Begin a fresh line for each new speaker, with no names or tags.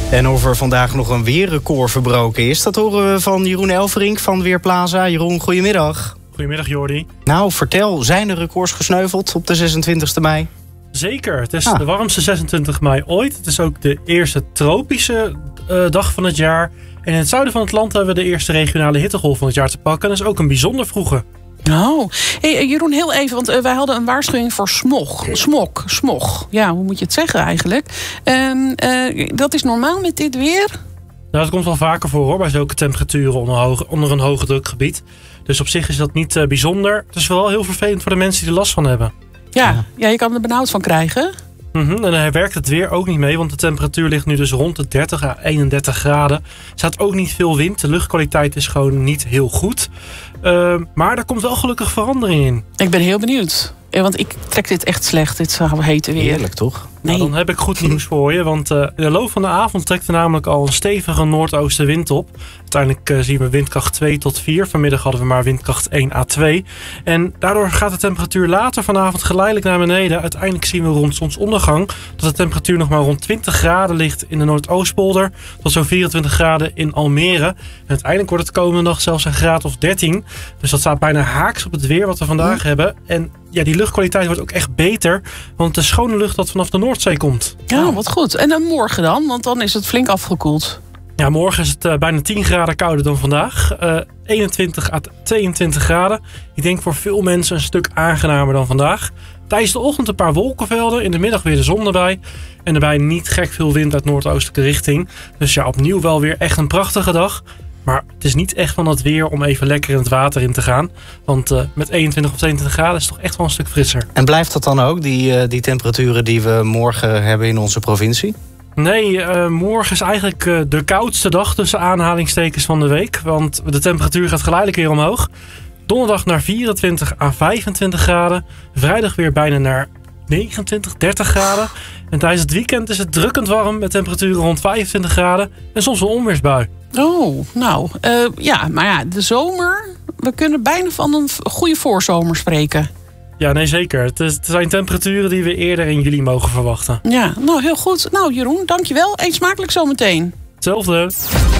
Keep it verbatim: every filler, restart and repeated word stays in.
En of er vandaag nog een weerrecord verbroken is, dat horen we van Jeroen Elverink van Weerplaza. Jeroen, goedemiddag.
Goedemiddag, Jordi.
Nou, vertel, zijn er records gesneuveld op de zesentwintigste mei?
Zeker, het is
ah.
de warmste zesentwintig mei ooit. Het is ook de eerste tropische uh, dag van het jaar. En in het zuiden van het land hebben we de eerste regionale hittegolf van het jaar te pakken. Dat is ook een bijzonder vroege.
Oh, hey, Jeroen, heel even, want uh, wij hadden een waarschuwing voor smog. Smog, smog. Ja, hoe moet je het zeggen eigenlijk? Um, uh, dat is normaal met dit weer?
Nou, dat komt wel vaker voor hoor, bij zulke temperaturen onder, hoge, onder een hoge drukgebied. Dus op zich is dat niet uh, bijzonder. Het is vooral heel vervelend voor de mensen die er last van hebben.
Ja, ja. ja je kan er benauwd van krijgen.
Mm-hmm, en daar werkt het weer ook niet mee, want de temperatuur ligt nu dus rond de dertig à eenendertig graden. Er staat ook niet veel wind, de luchtkwaliteit is gewoon niet heel goed. Uh, maar daar komt wel gelukkig verandering in.
Ik ben heel benieuwd. Want ik trek dit echt slecht, dit zou hete weer.
Heerlijk, toch?
Nee. Nou, dan heb ik goed nieuws voor je. Want uh, in de loop van de avond trekt er namelijk al een stevige noordoostenwind op. Uiteindelijk uh, zien we windkracht twee tot vier. Vanmiddag hadden we maar windkracht één à twee. En daardoor gaat de temperatuur later vanavond geleidelijk naar beneden. Uiteindelijk zien we rond zonsondergang dat de temperatuur nog maar rond twintig graden ligt in de Noordoostpolder. Tot zo'n vierentwintig graden in Almere. En uiteindelijk wordt het komende dag zelfs een graad of dertien. Dus dat staat bijna haaks op het weer wat we vandaag mm. hebben. En ja, die luchtkwaliteit wordt ook echt beter. Want de schone lucht dat vanaf de Noordzee komt.
Ja, wat goed. En dan morgen dan? Want dan is het flink afgekoeld.
Ja, morgen is het uh, bijna tien graden kouder dan vandaag. Uh, eenentwintig à tweeëntwintig graden. Ik denk voor veel mensen een stuk aangenamer dan vandaag. Tijdens de ochtend een paar wolkenvelden. In de middag weer de zon erbij. En daarbij niet gek veel wind uit noordoostelijke richting. Dus ja, opnieuw wel weer echt een prachtige dag. Maar het is niet echt van dat weer om even lekker in het water in te gaan. Want uh, met eenentwintig of tweeëntwintig graden is het toch echt wel een stuk frisser.
En blijft dat dan ook, die, uh, die temperaturen die we morgen hebben in onze provincie?
Nee, uh, morgen is eigenlijk uh, de koudste dag tussen aanhalingstekens van de week. Want de temperatuur gaat geleidelijk weer omhoog. Donderdag naar vierentwintig à vijfentwintig graden. Vrijdag weer bijna naar negenentwintig, dertig graden. En tijdens het weekend is het drukkend warm met temperaturen rond vijfentwintig graden. En soms een onweersbui.
Oh, nou, uh, ja, maar ja, de zomer, we kunnen bijna van een goede voorzomer spreken.
Ja, nee, zeker. Het, is, het zijn temperaturen die we eerder in juli mogen verwachten.
Ja, nou, heel goed. Nou, Jeroen, dankjewel. Eet smakelijk zometeen.
Hetzelfde.